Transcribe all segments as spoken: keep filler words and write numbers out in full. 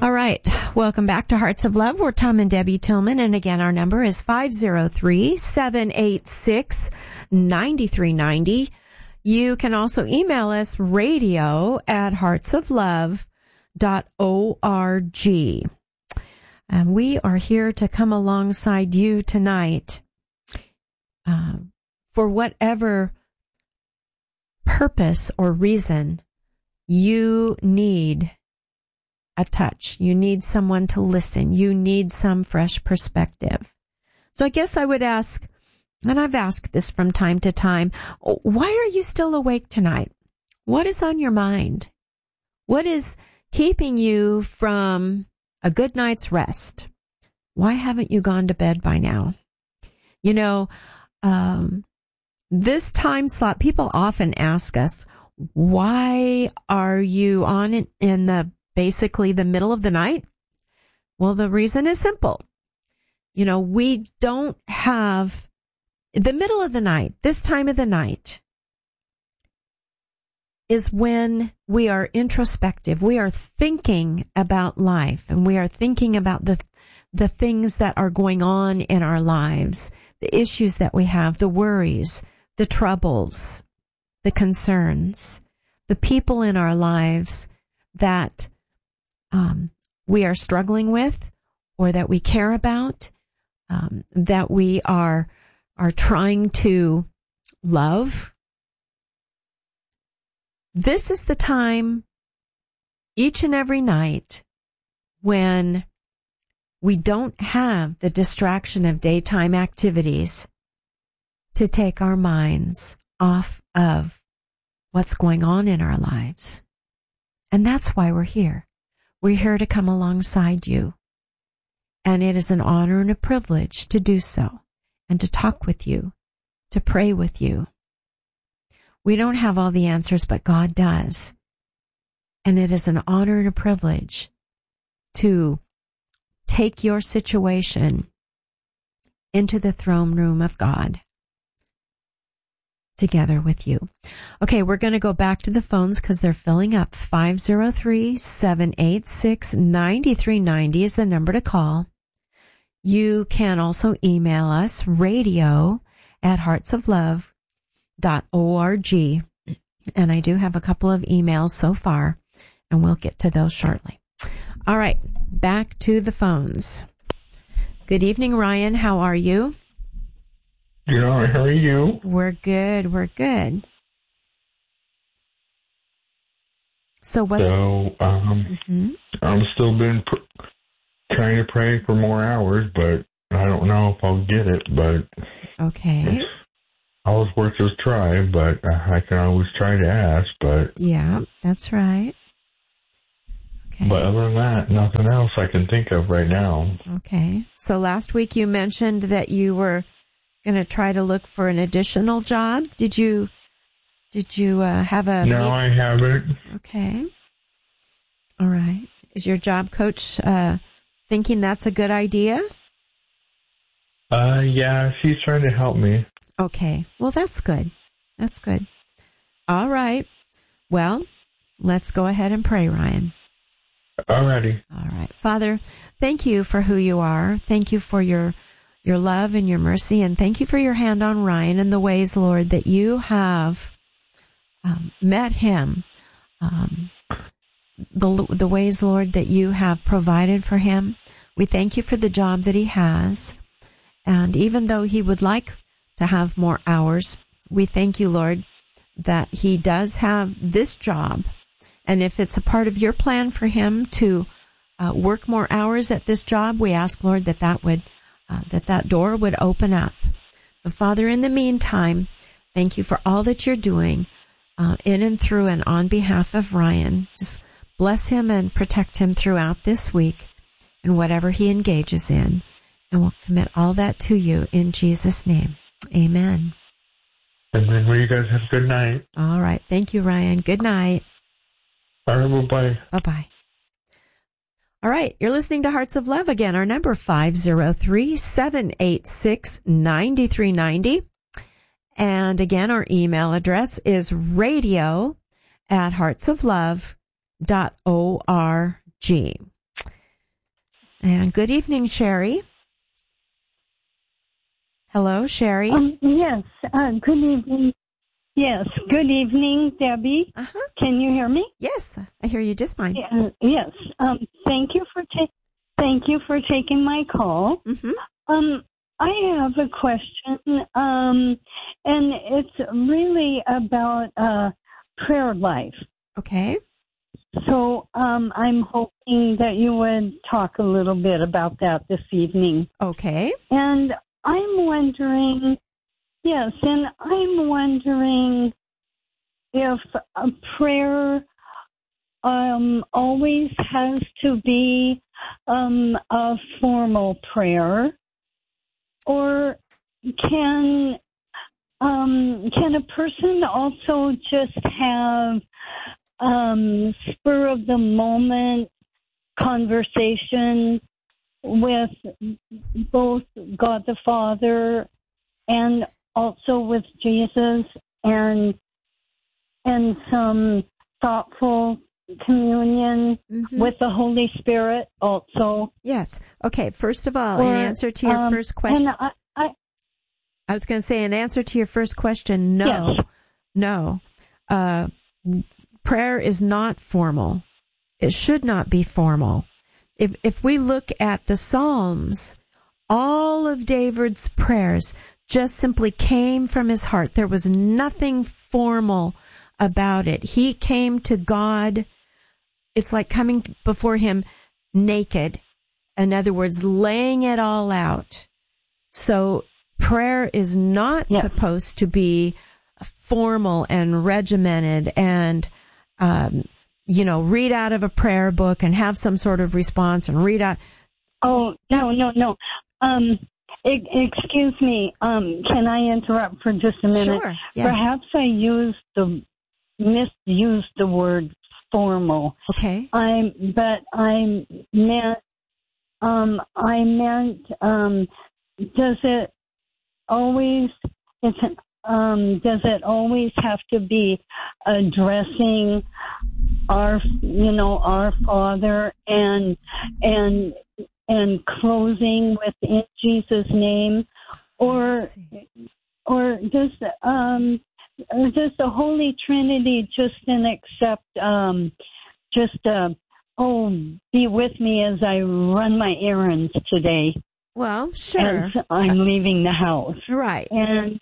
All right. Welcome back to Hearts of Love. We're Tom and Debbie Tillman. And again, our number is five oh three, seven eight six, nine three nine oh. You can also email us radio at hearts of love dot org. And we are here to come alongside you tonight uh, for whatever purpose or reason you need a touch. You need someone to listen. You need some fresh perspective. So I guess I would ask, and I've asked this from time to time, why are you still awake tonight? What is on your mind? What is keeping you from a good night's rest? Why haven't you gone to bed by now? You know, um, this time slot, people often ask us, why are you on in, in the basically the middle of the night? Well, the reason is simple. You know, we don't have the middle of the night, this time of the night is when we are introspective. We are thinking about life, and we are thinking about the the things that are going on in our lives, the issues that we have, the worries, the troubles, the concerns, the people in our lives that um, we are struggling with, or that we care about, um, that we are are trying to love. This is the time each and every night when we don't have the distraction of daytime activities to take our minds off of what's going on in our lives. And that's why we're here. We're here to come alongside you. And it is an honor and a privilege to do so, and to talk with you, to pray with you. We don't have all the answers, but God does. And it is an honor and a privilege to take your situation into the throne room of God together with you. Okay, we're going to go back to the phones because they're filling up. five oh three, seven eight six, nine three nine oh is the number to call. You can also email us, radio at hearts of love dot org. And I do have a couple of emails so far, and we'll get to those shortly. All right, back to the phones. Good evening, Ryan. How are you? Yeah, how are you? We're good. We're good. So what's... So, um, mm-hmm. I'm still been pr- trying to pray for more hours, but I don't know if I'll get it, but... Okay. Always worth a try, but I can always try to ask, but... Yeah, that's right. Okay. But other than that, nothing else I can think of right now. Okay. So last week you mentioned that you were going to try to look for an additional job. Did you did you uh, have a... No, meet- I haven't. Okay. All right. Is your job coach uh, thinking that's a good idea? Uh, yeah, she's trying to help me. Okay. Well, that's good. That's good. All right. Well, let's go ahead and pray, Ryan. Alrighty. All right. Father, thank you for who you are. Thank you for your your love and your mercy, and thank you for your hand on Ryan and the ways, Lord, that you have um, met him, um, the the ways, Lord, that you have provided for him. We thank you for the job that he has, and even though he would like to have more hours, we thank you, Lord, that he does have this job. And if it's a part of your plan for him to uh, work more hours at this job, we ask, Lord, that that would, uh, that that door would open up. But Father, in the meantime, thank you for all that you're doing uh, in and through and on behalf of Ryan. Just bless him and protect him throughout this week and whatever he engages in. And we'll commit all that to you in Jesus' name. Amen. And then well, you guys have a good night. All right. Thank you, Ryan. Good night. All right, bye-bye. Bye-bye. All right, you're listening to Hearts of Love again. Our number five oh three, seven eight six, nine three nine oh. And again, our email address is radio at hearts of love dot org. And good evening, Sherry. Hello, Sherry. Um, yes. Uh, good evening. Yes. Good evening, Debbie. Uh-huh. Can you hear me? Yes, I hear you just fine. Uh, yes. Um, thank you for ta- thank you for taking my call. Mm-hmm. Um, I have a question, um, and it's really about uh, prayer life. Okay. So um, I'm hoping that you would talk a little bit about that this evening. Okay. And I'm wondering, yes, and I'm wondering if a prayer um, always has to be um, a formal prayer, or can um, can a person also just have um, spur of the moment conversation with both God the Father and also with Jesus, and and some thoughtful communion Mm-hmm. with the Holy Spirit also? Yes. Okay. First of all, Or, in answer to your um, first question, and I, I, I was going to say, in answer to your first question, no, Yes. no. Uh, prayer is not formal. It should not be formal. If if we look at the Psalms, all of David's prayers just simply came from his heart. There was nothing formal about it. He came to God. It's like coming before him naked. In other words, laying it all out. So prayer is not Yes. supposed to be formal and regimented and, um, you know, read out of a prayer book and have some sort of response and read out. Oh, no, That's- no, no. Um, e- excuse me. Um, can I interrupt for just a minute? Sure. Yes. Perhaps I used the misused the word formal. Okay. I but I meant um I meant um does it always it's um does it always have to be addressing our you know our Father and and and closing with in Jesus' name, or Let's see. or does um or does the Holy Trinity just then accept um just uh oh be with me as I run my errands today Well, sure. as I'm leaving the house? Right. And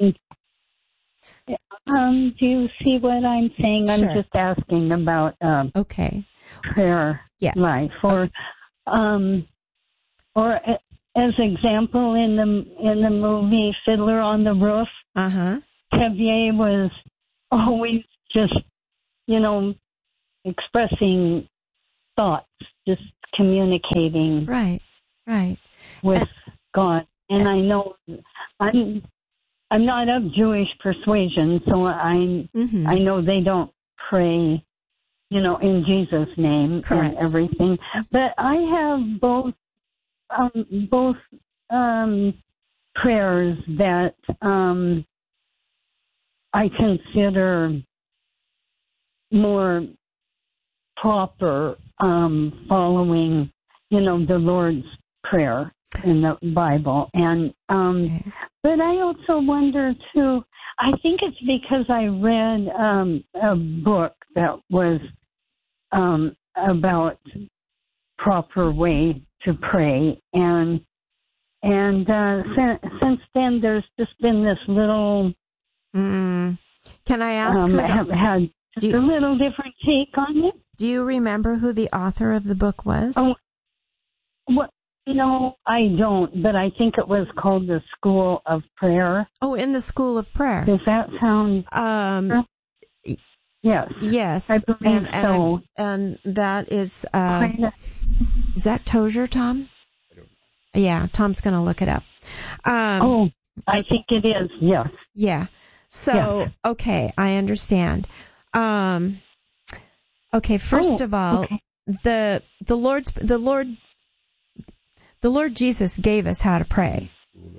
um do you see what I'm saying? Sure. I'm just asking about um Okay. prayer Yes. life, or Okay. um or a- as example in the in the movie Fiddler on the Roof, Uh-huh. Xavier was always just, you know, expressing thoughts, just communicating Right. Right. with God. And I know I'm I'm not of Jewish persuasion, so I Mm-hmm. I know they don't pray, you know, in Jesus' name Correct. and everything. But I have both um, both um, prayers that um, I consider more proper, um, following, you know, the Lord's Prayer in the Bible. And um, Okay. but I also wonder too. I think it's because I read um, a book that was um, about proper way to pray, and and uh, since, since then there's just been this little Mm. Can I ask um, who the, have had do just a you, little different take on it. do you remember who the author of the book was? Oh, what? No, I don't. But I think it was called the School of Prayer. Oh, in the School of Prayer. Does that sound? Um, Yes. yes. I believe and, and, so. I- and that is, uh, Kind of. is that Tozer, Tom? Yeah, Tom's going to look it up. Um, Oh, I think it is. Yes. Yeah. So, Yes. okay, I understand. Um, okay, first Oh, of all, okay. the the Lord's the Lord the Lord Jesus gave us how to pray.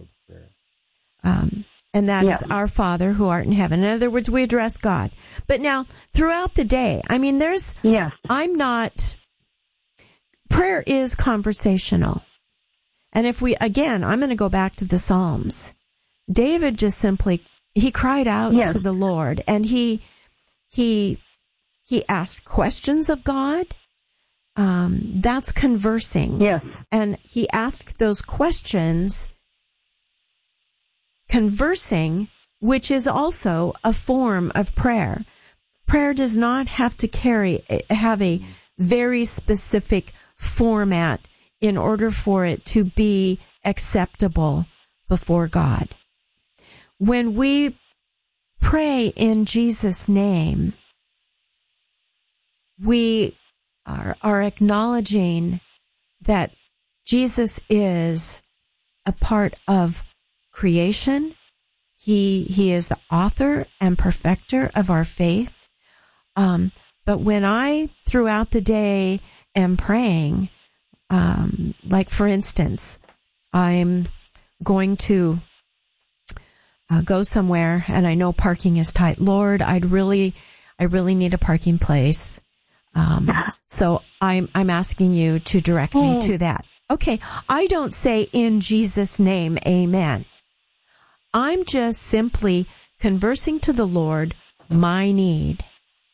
Um, and that Yeah. is our Father who art in heaven. In other words, we address God. But now, throughout the day, I mean, there's Yes. I'm not prayer is conversational. And if we, again, I'm going to go back to the Psalms. David just simply, he cried out yes. to the Lord, and he, he, he asked questions of God. Um, that's conversing. Yes. And he asked those questions, conversing, which is also a form of prayer. Prayer does not have to carry, have a very specific format in order for it to be acceptable before God. When we pray in Jesus' name, we are, are acknowledging that Jesus is a part of creation. He, he is the author and perfecter of our faith. Um, but when I, throughout the day, am praying, um, like for instance, I'm going to uh, go somewhere and I know parking is tight. Lord, I'd really, I really need a parking place. Um, so I'm, I'm asking you to direct me to that. Okay. I don't say in Jesus' name, amen. I'm just simply conversing to the Lord, my need.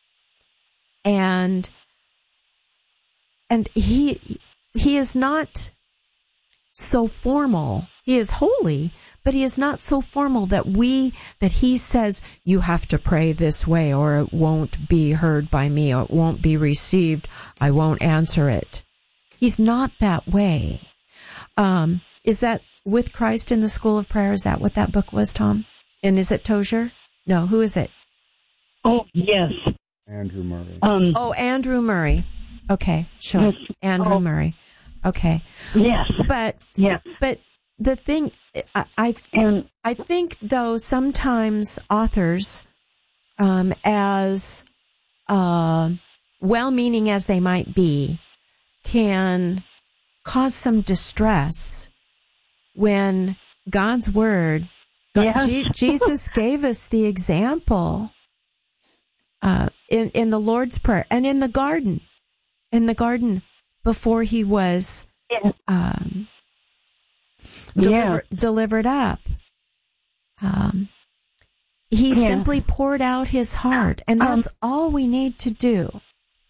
And, and he, he is not so formal. He is holy, but he is not so formal that we, that he says, you have to pray this way or it won't be heard by me or it won't be received. I won't answer it. He's not that way. Um, is that With Christ in the School of Prayer? Is that what that book was, Tom? And is it Tozer? No, who is it? Oh, yes. Andrew Murray. Um, oh, Andrew Murray. Okay, sure. Yes. Andrew oh. Murray. Okay. Yes. But yes. But the thing, I I, and, I think though sometimes authors, um, as uh, well-meaning as they might be, can cause some distress when God's word. Yes. G- Jesus gave us the example. Uh, in, in the Lord's Prayer and in the garden, in the garden before he was yes. um, deliver, yes. delivered up, um, he yes. simply poured out his heart, and that's um, all we need to do.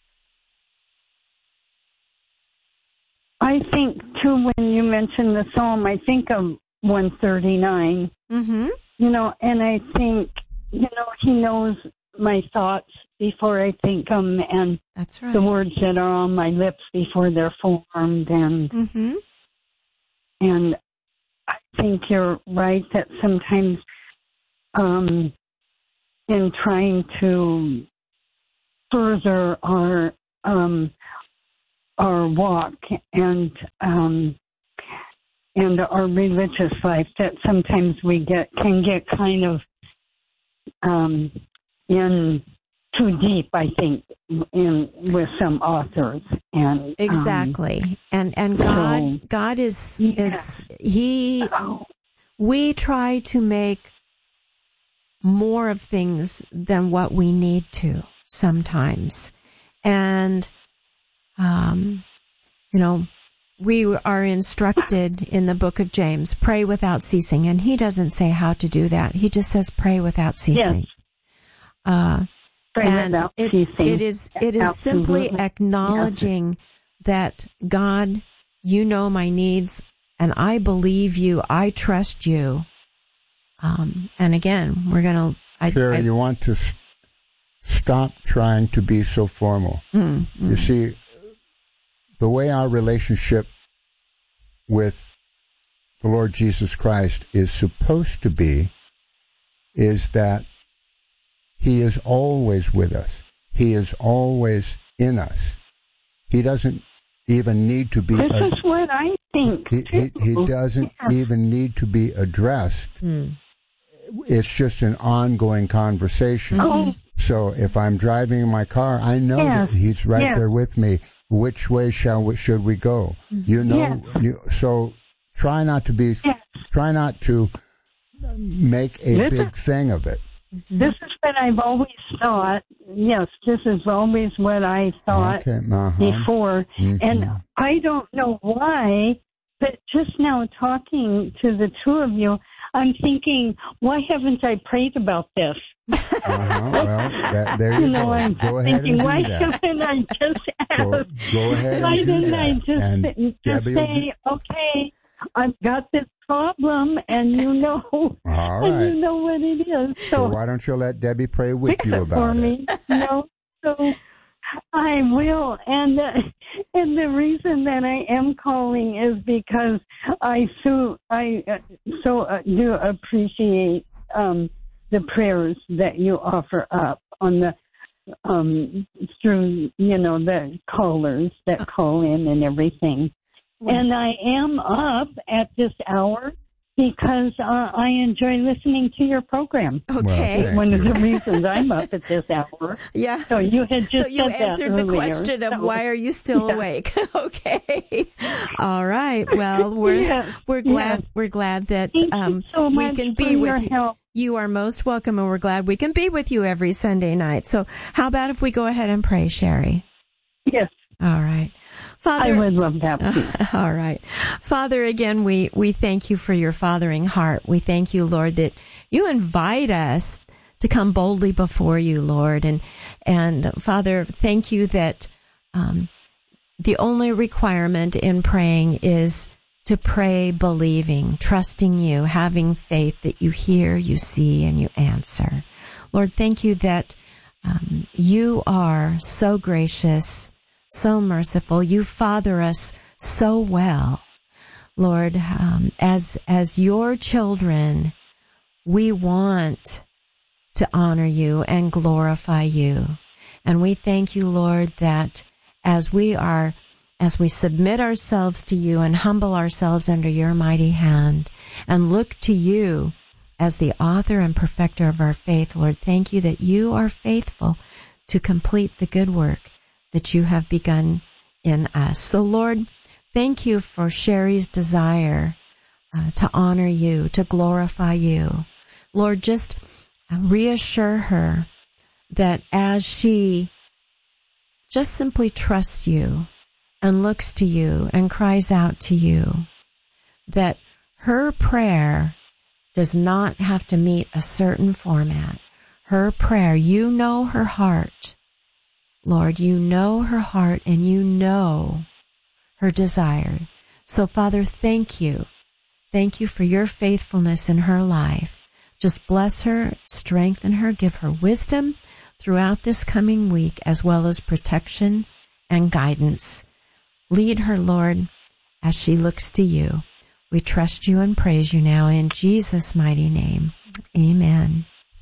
I think, too, when you mention the Psalm, I think of one thirty-nine, mm-hmm. you know, and I think, you know, he knows my thoughts before I think them, and that's right. the words that are on my lips before they're formed, and mm-hmm. and I think you're right that sometimes, um, in trying to further our um, our walk and um, and our religious life, that sometimes we get can get kind of um, in too deep, I think, in with some authors, and exactly, um, and and God, so, God is yeah. is he. Oh. We try to make more of things than what we need to sometimes, and um, you know, we are instructed in the book of James, pray without ceasing, and he doesn't say how to do that. He just says pray without ceasing. Yes. Uh, pray and without it, ceasing. it is it is Absolutely. simply acknowledging yes. that God, you know my needs, and I believe you. I trust you. Um, and again, we're gonna. I, Sherry, I, you want to s- stop trying to be so formal. Mm, mm. You see, the way our relationship with the Lord Jesus Christ is supposed to be is that he is always with us. He is always in us. He doesn't even need to be... This ad- is what I think. He, he, he doesn't yeah. even need to be addressed. Mm. It's just an ongoing conversation. Oh. So if I'm driving in my car, I know yes. that he's right yes. there with me. Which way shall we, should we go? Mm-hmm. You know, yes. you, so try not to be, yes. try not to make a this big is, thing of it. Mm-hmm. This is what I've always thought. Yes, this is always what I thought Okay. Uh-huh. before. Mm-hmm. And I don't know why but just now talking to the two of you, I'm thinking, why haven't I prayed about this? Uh-huh. Well, that, there you, you know, go. I'm Go ahead thinking, and do why that. haven't I just asked? Go, go ahead why and do didn't that. I just, and just Debbie will say, do- okay, I've got this problem, and you know, All and right. you know what it is. So, So why don't you let Debbie pray with fix you it about for it? me. You know, so I will, and uh, and the reason that I am calling is because I so I uh, so uh, do appreciate um, the prayers that you offer up on the um, through you know the callers that call in and everything. Wow. And I am up at this hour because uh, I enjoy listening to your program. Okay. Well, One Thank of you. the reasons I'm up at this hour. Yeah. So you had just So you said that answered the earlier. question of So- why are you still Yeah. awake? Okay. All right. Well, we're Yes, we're glad yes. we're glad that Thank um you so we much can for be your with you. help. You are most welcome, and we're glad we can be with you every Sunday night. So, how about if we go ahead and pray, Sherry? Yes, All right. Father, I would love that. Please. all right. Father, again, we, we thank you for your fathering heart. We thank you, Lord, that you invite us to come boldly before you, Lord. And, and Father, thank you that, um, the only requirement in praying is to pray believing, trusting you, having faith that you hear, you see, and you answer. Lord, thank you that, um, you are so gracious, so merciful. You father us so well. Lord, um, as, as your children, we want to honor you and glorify you. And we thank you, Lord, that as we are, as we submit ourselves to you and humble ourselves under your mighty hand and look to you as the author and perfecter of our faith, Lord, thank you that you are faithful to complete the good work that you have begun in us. So, Lord, thank you for Sherry's desire uh, to honor you, to glorify you. Lord, just reassure her that as she just simply trusts you and looks to you and cries out to you, that her prayer does not have to meet a certain format. Her prayer, you know her heart. Lord, you know her heart and you know her desire. So, Father, thank you. Thank you for your faithfulness in her life. Just bless her, strengthen her, give her wisdom throughout this coming week, as well as protection and guidance. Lead her, Lord, as she looks to you. We trust you and praise you now in Jesus' mighty name. Amen.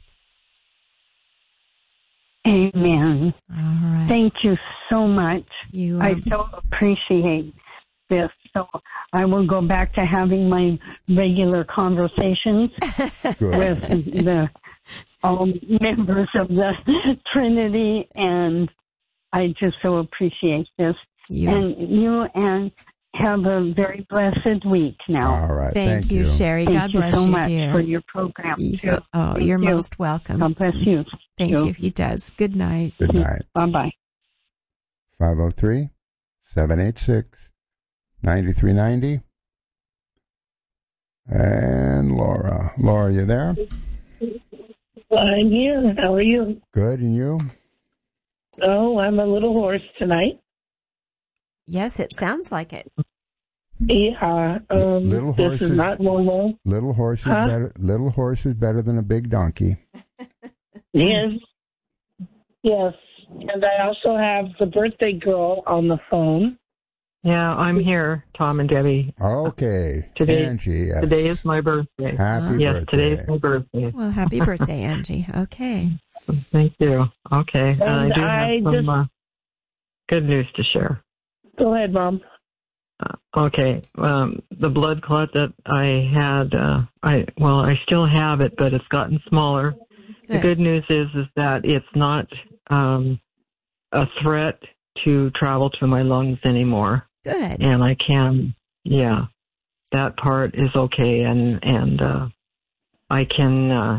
Amen. All right. Thank you so much. You I are, so appreciate this. So I will go back to having my regular conversations Good. with the all members of the Trinity, and I just so appreciate this. you. And you and have a very blessed week now. All right. Thank, Thank you, you. Sherry. Thank God you bless so you, much dear. for your program, You- too. oh, Thank you're you. most welcome. God bless you. Thank you. He does. Good night. Good night. Bye-bye. five oh three, seven eight six, nine three nine zero. And Laura. Laura, you there? I'm here. How are you? Good, and you? Oh, I'm a little hoarse tonight. Yes, it sounds like it. Yeah, um, Little this horses- is not normal. Little horse is Huh? better. Little horse is better than a big donkey. Yes, yes. And I also have the birthday girl on the phone. Yeah, I'm here, Tom and Debbie. Okay, Today- Angie. Yes. Today is my birthday. Happy yes, birthday. today is my birthday. Well, happy birthday, Angie. Okay. Thank you. Okay, and I And do I have some just- uh, good news to share. Go ahead, Mom. Uh, okay, um, the blood clot that I had, uh, I well, I still have it, but it's gotten smaller. The Good. good news is is that it's not um, a threat to travel to my lungs anymore. Good. And I can, yeah, that part is okay, and and uh, I can uh,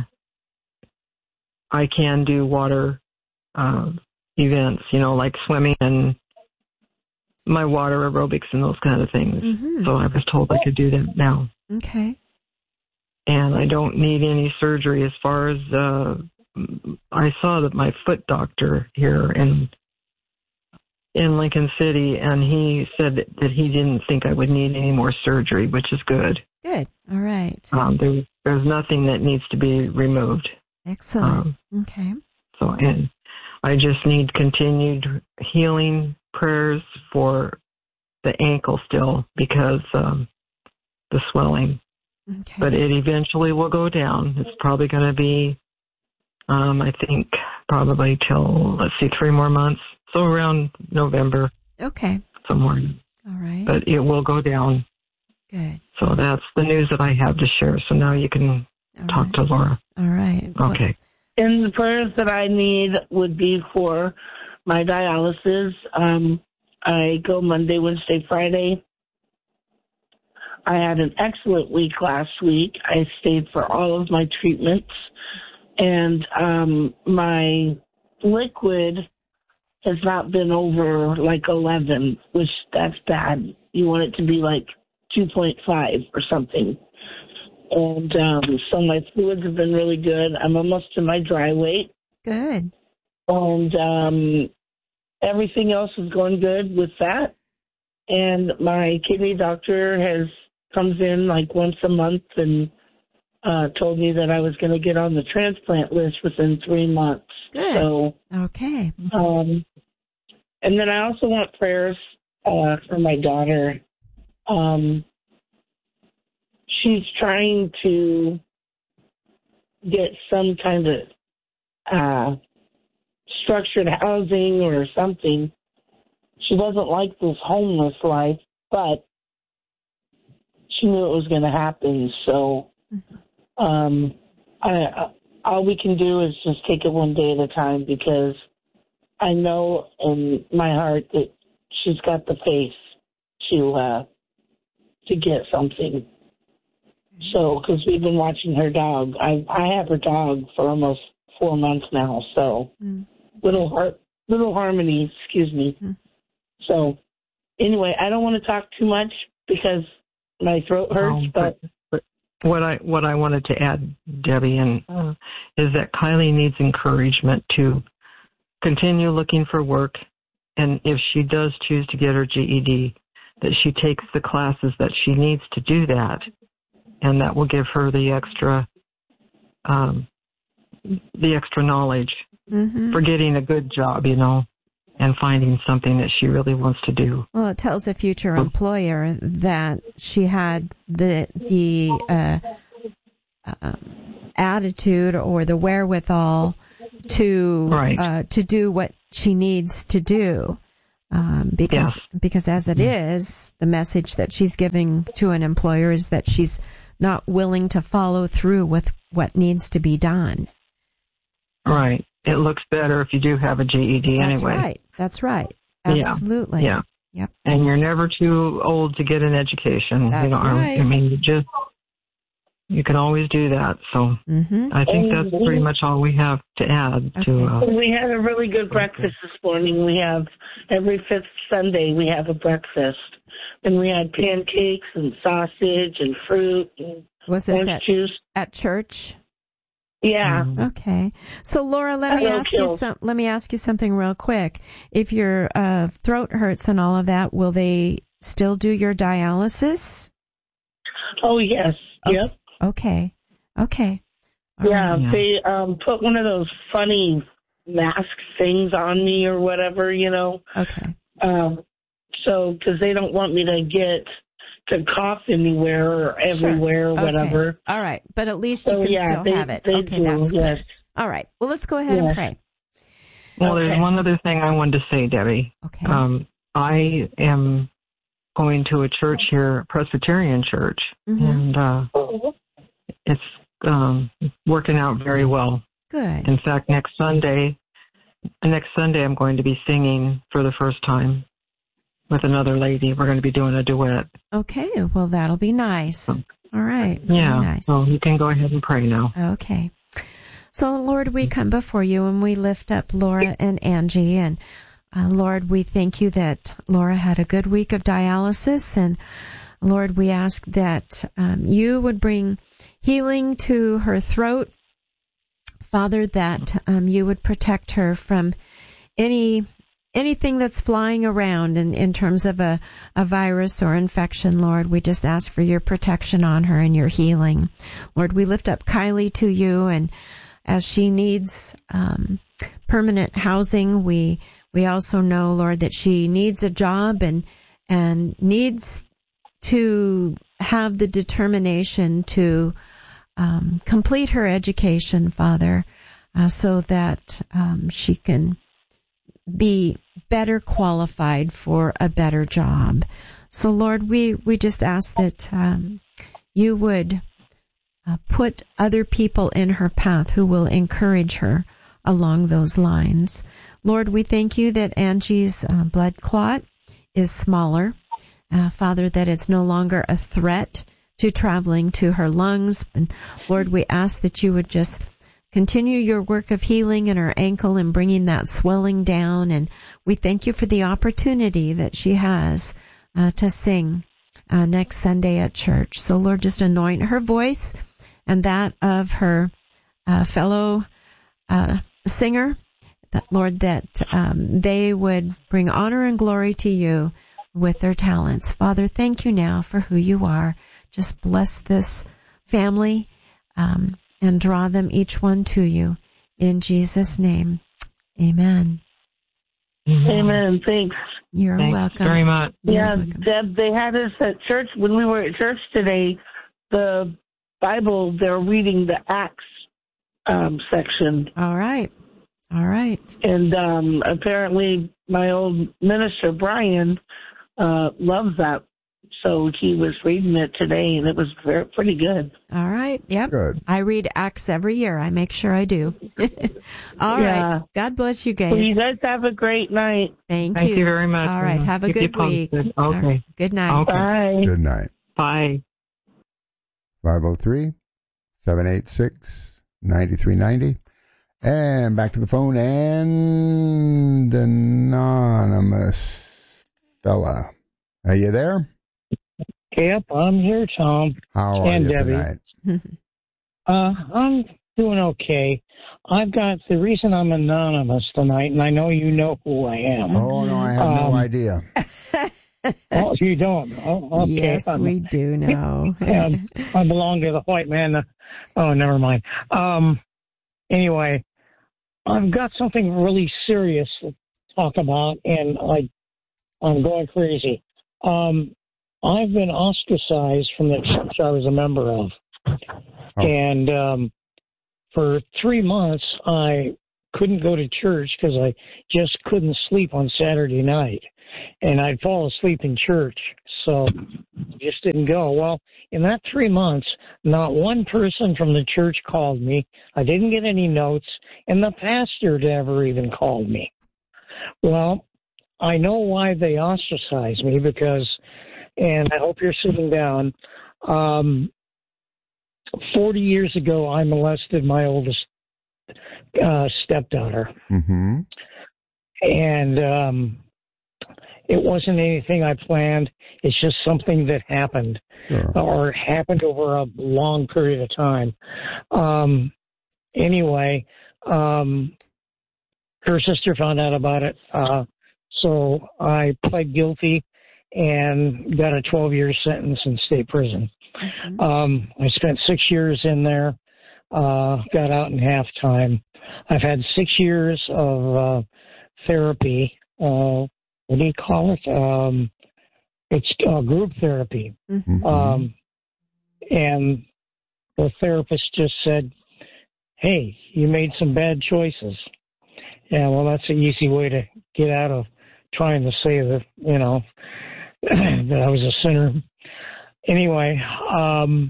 I can do water uh, events, you know, like swimming and my water aerobics and those kind of things. Mm-hmm. So I was told I could do that now. Okay. And I don't need any surgery as far as, uh, I saw that my foot doctor here in, in Lincoln City, and he said that, that he didn't think I would need any more surgery, which is good. Good. All right. Um, there, there's nothing that needs to be removed. Excellent. Um, okay. So, and I just need continued healing prayers for the ankle still because um, the swelling. Okay. But it eventually will go down. It's probably going to be, um, I think, probably till, let's see, three more months. So around November. Okay. Somewhere. All right. But it will go down. Good. So that's the news that I have to share. So now you can All talk right. to Laura. All right. Okay. And the prayers that I need would be for my dialysis. Um, I go Monday, Wednesday, Friday. I had an excellent week last week. I stayed for all of my treatments. And um, my liquid has not been over like eleven, which that's bad. You want it to be like two point five or something. And um, so my fluids have been really good. I'm almost to my dry weight. Good. And um, everything else is going good with that. And my kidney doctor has comes in like once a month and uh, told me that I was going to get on the transplant list within three months. Good. So, Okay. um, and then I also want prayers uh, for my daughter. Um, she's trying to get some kind of uh, structured housing or something. She doesn't like this homeless life, but she knew it was going to happen. So um, I, all we can do is just take it one day at a time because I know in my heart that she's got the faith to uh, to get something. So, because we've been watching her dog. I I have her dog for almost four months now. So, Mm. little heart, little Harmony, excuse me. Mm. So, anyway, I don't want to talk too much because my throat hurts. Um, but, but what I what I wanted to add, Debbie, and uh, is that Kylie needs encouragement to continue looking for work, and if she does choose to get her G E D, that she takes the classes that she needs to do that. And that will give her the extra, um, the extra knowledge Mm-hmm. for getting a good job, you know, and finding something that she really wants to do. Well, it tells a future employer that she had the the uh, uh, attitude or the wherewithal to Right. uh, to do what she needs to do. Um, because Yes. because as it is, the message that she's giving to an employer is that she's not willing to follow through with what needs to be done. Right. It looks better if you do have a G E D That's anyway. right. That's right. Yeah. Absolutely. Yeah. Yep. And you're never too old to get an education. That's you know, right. I mean, you just, you can always do that. So Mm-hmm. I think that's pretty much all we have to add to, Okay. uh, we had a really good breakfast this morning. We have every fifth Sunday we have a breakfast, and we had pancakes and sausage and fruit and Was this orange at, juice. at church? Yeah. mm, Okay. So Laura, let me Hello, ask you Jill. some let me ask you something real quick. If your uh, throat hurts and all of that, will they still do your dialysis? Oh yes. Okay. Yep. Okay. Okay. All Yeah, right. Yeah. they um put one of those funny mask things on me or whatever, you know. Okay. Um, so because they don't want me to get to cough anywhere or everywhere or Okay. whatever. All right. But at least So you can yeah, still they, have it. they Okay, do, that's yes. good. All right. Well, let's go ahead and Yes. pray. well, Okay. there's one other thing I wanted to say, Debbie. Okay. Um, I am going to a church here, Presbyterian church, Mhm. and uh, it's um, working out very well. Good. In fact, next Sunday, next Sunday, I'm going to be singing for the first time with another lady. We're going to be doing a duet. Okay. Well, that'll be nice. All right. Very Yeah, Nice. so you can go ahead and pray now. Okay. So, Lord, we come before you and we lift up Laura and Angie, and Uh, Lord, we thank you that Laura had a good week of dialysis, and Lord, we ask that um, you would bring healing to her throat. Father, that um, you would protect her from any anything that's flying around in, in terms of a, a virus or infection. Lord, we just ask for your protection on her and your healing. Lord, we lift up Kylie to you, and as she needs um, permanent housing, we we also know, Lord, that she needs a job and and needs to have the determination to um, complete her education, Father, uh, so that um, she can be better qualified for a better job. So, Lord, we, we just ask that um, you would uh, put other people in her path who will encourage her along those lines. Lord, we thank you that Angie's uh, blood clot is smaller. Uh, Father, that it's no longer a threat to traveling to her lungs. And Lord, we ask that you would just continue your work of healing in her ankle and bringing that swelling down. And we thank you for the opportunity that she has uh, to sing uh, next Sunday at church. So, Lord, just anoint her voice and that of her uh, fellow uh, singer. That, Lord, that um, they would bring honor and glory to you with their talents. Father, thank you now for who you are. Just bless this family um, and draw them each one to you. In Jesus' name, amen. Amen. Thanks. You're Thanks welcome. very much. You're Yeah, welcome. Deb, they had us at church. When we were at church today, the Bible, they're reading the Acts um, section. All right. All right. And um, apparently my old minister, Brian, uh, loves that. So he was reading it today, and it was very, pretty good. All right. Yep. Good. I read Acts every year. I make sure I do. All Yeah. right. God bless you guys. Well, you guys have a great night. Thank, Thank you. you very much. All right. Have a Keep you good week. posted. All Okay. right. Good night. Okay. Bye. Good night. Bye. five oh three, seven eight six, nine three nine zero. And back to the phone, and anonymous fella. Are you there? Yep, I'm here, Tom. How are And you Debbie. tonight? Uh, I'm doing okay. I've got the reason I'm anonymous tonight, and I know you know who I am. Oh, no, I have no Um, idea. Oh, you don't? Oh, okay. Yes, I'm- we do know. Yeah, I belong to the white man. uh, Oh, never mind. Um, anyway, I've got something really serious to talk about, and I, I'm going crazy. Um, I've been ostracized from the church I was a member of. Oh. And um, for three months, I couldn't go to church because I just couldn't sleep on Saturday night. And I'd fall asleep in church, so just didn't go. Well, in that three months, not one person from the church called me. I didn't get any notes, and the pastor never even called me. Well, I know why they ostracized me because, and I hope you're sitting down, um, forty years ago, I molested my oldest uh, stepdaughter. Mm-hmm. And um, it wasn't anything I planned. It's just something that happened Sure. or happened over a long period of time. Um, anyway, um, her sister found out about it. Uh, so I pled guilty and got a twelve-year sentence in state prison. Mhm. Um, I spent six years in there, uh, got out in half time. I've had six years of uh, therapy. Uh, what do you call it? Um, it's uh, group therapy. Mhm. Um, and the therapist just said, hey, you made some bad choices. Yeah, well, that's an easy way to get out of trying to say that, you know, that I was a sinner. Anyway, um,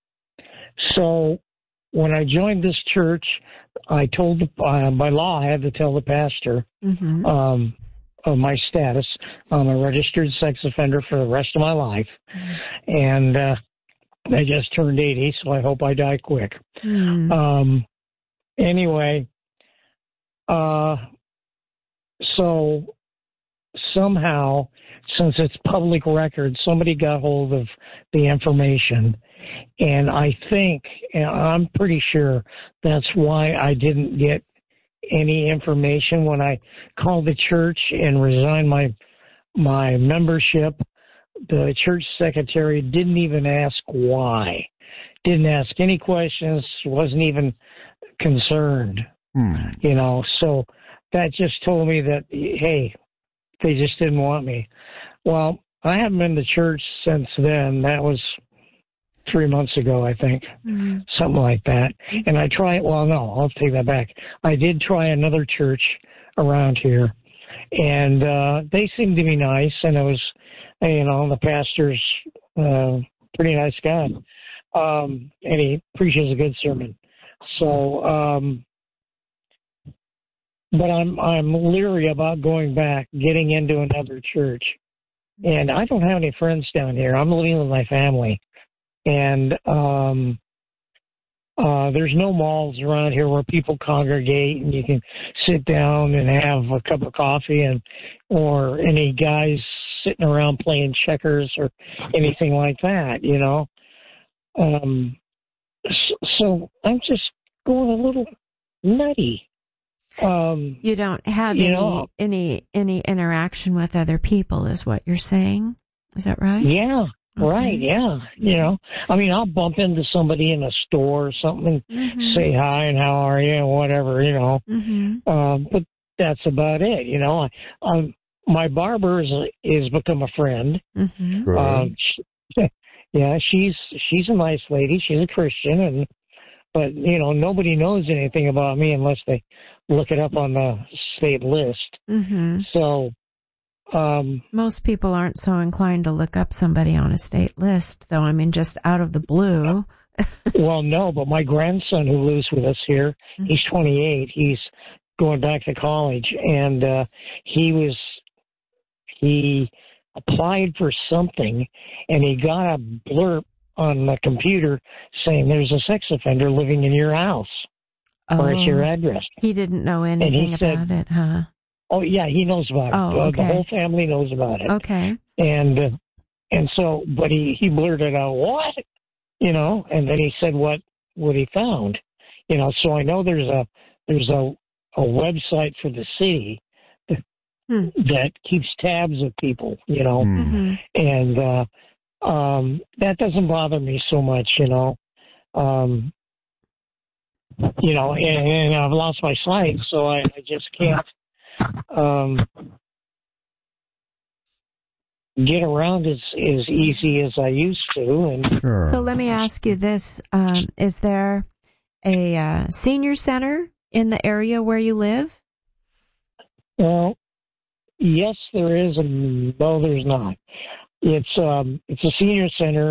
so when I joined this church, I told, the, uh, by law, I had to tell the pastor Mhm. um, of my status. I'm a registered sex offender for the rest of my life. And uh, I just turned eighty, so I hope I die quick. Mm. Um, anyway, uh, so somehow, since it's public record, somebody got hold of the information. And I think, and I'm pretty sure that's why I didn't get any information when I called the church and resigned my my membership. The church secretary didn't even ask why. Didn't ask any questions, wasn't even concerned. Hmm. You know, so that just told me that, hey, they just didn't want me. Well, I haven't been to church since then. That was three months ago, I think, mm-hmm. something like that. And I tried, well, no, I'll take that back. I did try another church around here, and uh, they seemed to be nice, and it was, you know, the pastor's uh, pretty nice guy, um, and he preaches a good sermon. So, um, but I'm I'm leery about going back, getting into another church, and I don't have any friends down here. I'm living with my family. And um, uh, there's no malls around here where people congregate and you can sit down and have a cup of coffee, and or any guys sitting around playing checkers or anything like that, you know. Um, so, so I'm just going a little nutty. Um, you don't have you any know, any any interaction with other people, is what you're saying? Is that right? Yeah. Okay. Right, yeah. You know, I mean, I'll bump into somebody in a store or something, mm-hmm. say hi and how are you and whatever, you know. Mm-hmm. Um, but that's about it, you know. I, um, my barber is, is become a friend. Mm-hmm. Um, she, yeah, she's she's a nice lady. She's a Christian, and but you know, nobody knows anything about me unless they look it up on the state list. Mm-hmm. So. Um, Most people aren't so inclined to look up somebody on a state list, though. I mean, just out of the blue. Well, no, but my grandson who lives with us here, mm-hmm. he's twenty-eight. He's going back to college, and uh, he was he applied for something, and he got a blurb on the computer saying there's a sex offender living in your house, oh, or it's your address. He didn't know anything about said, it, huh? Oh, yeah, he knows about it. Oh, okay. The whole family knows about it. Okay. And uh, and so, but he, he blurted out, what? You know, and then he said what, what he found. You know, so I know there's a there's a, a website for the city that, hmm. that keeps tabs of people, you know. Mm-hmm. And uh, um, that doesn't bother me so much, you know. Um, you know, and, and I've lost my sight, so I, I just can't. Um, get around as, as easy as I used to. And sure. So let me ask you this. Um, is there a uh, senior center in the area where you live? Well, yes, there is, and no, there's not. It's um, it's a senior center.